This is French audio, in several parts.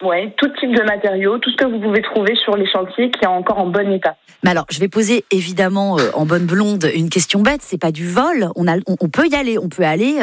Ouais, tout type de matériaux, tout ce que vous pouvez trouver sur les chantiers qui est encore en bon état. Mais alors, je vais poser évidemment en bonne blonde une question bête. C'est pas du vol. On peut y aller. On peut aller.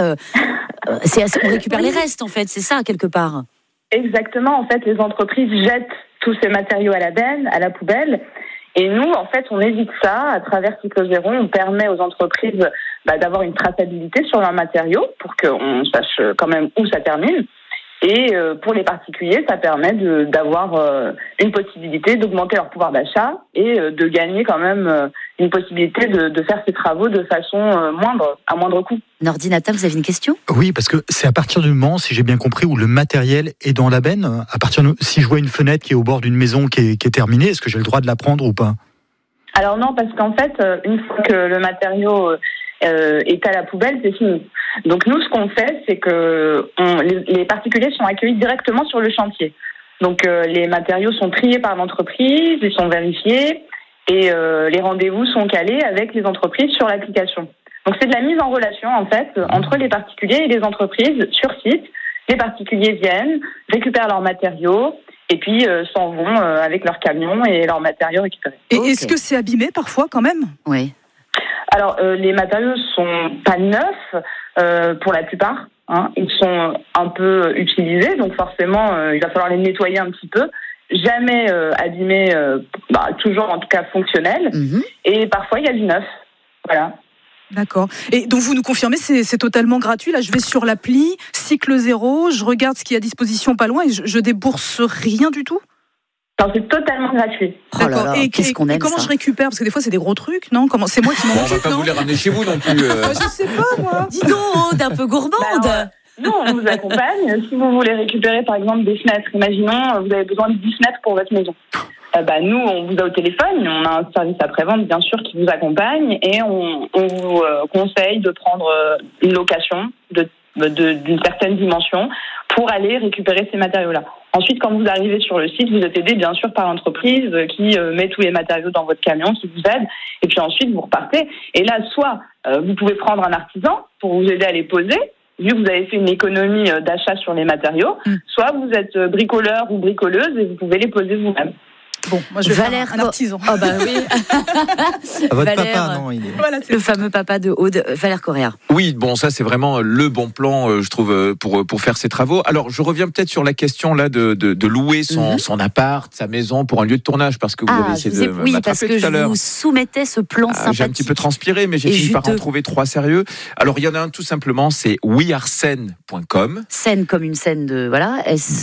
On récupère les restes en fait. C'est ça quelque part. Exactement. En fait, les entreprises jettent tous ces matériaux à la benne, à la poubelle. Et nous, en fait, on évite ça. À travers Cyclo0, on permet aux entreprises d'avoir une traçabilité sur leurs matériaux pour qu'on sache quand même où ça termine. Et pour les particuliers, ça permet d'avoir une possibilité d'augmenter leur pouvoir d'achat et de gagner quand même une possibilité de faire ces travaux de façon à moindre coût. Nordinata, vous avez une question ? Oui, parce que c'est à partir du moment, si j'ai bien compris, où le matériel est dans la benne. Si je vois une fenêtre qui est au bord d'une maison qui est terminée, est-ce que j'ai le droit de la prendre ou pas ? Alors non, parce qu'en fait, une fois que le matériau est à la poubelle, c'est fini. Donc nous, ce qu'on fait, c'est que les particuliers sont accueillis directement sur le chantier. Donc les matériaux sont triés par l'entreprise, ils sont vérifiés et les rendez-vous sont calés avec les entreprises sur l'application. Donc c'est de la mise en relation en fait entre les particuliers et les entreprises sur site. Les particuliers viennent, récupèrent leurs matériaux et puis s'en vont avec leurs camions et leurs matériaux récupérés. Et est-ce que c'est abîmé parfois quand même ? Oui. Alors, les matériaux sont pas neufs pour la plupart. Ils sont un peu utilisés, donc forcément, il va falloir les nettoyer un petit peu. Jamais abîmés, toujours en tout cas fonctionnels. Mm-hmm. Et parfois, il y a du neuf. Voilà. D'accord. Et donc, vous nous confirmez, c'est totalement gratuit. Là, je vais sur l'appli Cyclo0, je regarde ce qui est à disposition pas loin et je débourse rien du tout ? Non, c'est totalement gratuit. D'accord. Oh là là, qu'est-ce qu'on aime, et comment ça. je récupère ? Parce que des fois, c'est des gros trucs, non ? C'est moi qui m'en occupe, on va pas vous les ramener chez vous non plus. Je sais pas, moi. Dis donc, d'un peu gourmande. Nous, on vous accompagne. Si vous voulez récupérer, par exemple, des fenêtres, imaginons, vous avez besoin de 10 fenêtres pour votre maison. Nous, on vous a au téléphone, on a un service après-vente, bien sûr, qui vous accompagne et on vous conseille de prendre une location d'une certaine dimension pour aller récupérer ces matériaux-là. Ensuite, quand vous arrivez sur le site, vous êtes aidé bien sûr par l'entreprise qui met tous les matériaux dans votre camion, qui vous aide. Et puis ensuite, vous repartez. Et là, soit vous pouvez prendre un artisan pour vous aider à les poser, vu que vous avez fait une économie d'achat sur les matériaux, soit vous êtes bricoleur ou bricoleuse et vous pouvez les poser vous-même. Bon, moi je vais faire un artisan. Oh bah oui. Votre Valère, papa, non, il est... Voilà, le fameux papa de Aude, Valère Correa. Oui, bon, ça c'est vraiment le bon plan, je trouve, pour faire ces travaux. Alors, je reviens peut-être sur la question là de louer son appart, sa maison pour un lieu de tournage, parce que vous avez essayé de oui, parce que tout à l'heure. Je vous soumettais ce plan sympathique. J'ai un petit peu transpiré, mais j'ai fini par en trouver 3 sérieux. Alors, il y en a un tout simplement, c'est wearescène.com. Scène comme une scène de voilà,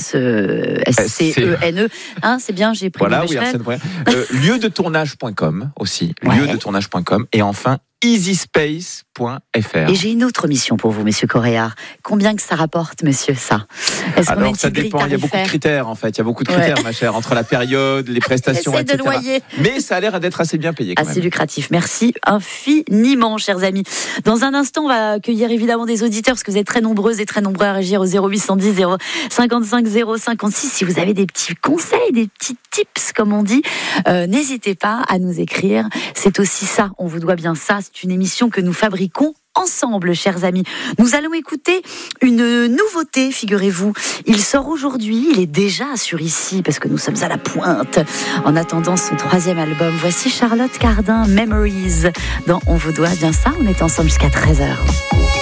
S-C-E-N-E. C'est bien, j'ai pris voilà, lieu-de-tournage.com aussi, lieu-de-tournage.com, et enfin easyspace.fr. Et j'ai une autre mission pour vous, monsieur Correa. Combien que ça rapporte, monsieur, ça ? Est-ce qu'on a une ça dépend, il y a beaucoup de critères en fait, il y a beaucoup de critères, ma chère, entre la période, les prestations, etc. Mais ça a l'air d'être assez bien payé quand même. Assez lucratif, merci infiniment, chers amis. Dans un instant, on va accueillir évidemment des auditeurs, parce que vous êtes très nombreuses et très nombreux à réagir au 0810 055 056. Si vous avez des petits conseils, des petits tips, comme on dit, n'hésitez pas à nous écrire. C'est aussi ça, on vous doit bien ça. C'est une émission que nous fabriquons ensemble, chers amis. Nous allons écouter une nouveauté, figurez-vous. Il sort aujourd'hui, il est déjà sur ici, parce que nous sommes à la pointe. En attendant son 3e album, voici Charlotte Cardin, Memories, dans On vous doit bien ça. On est ensemble jusqu'à 13h.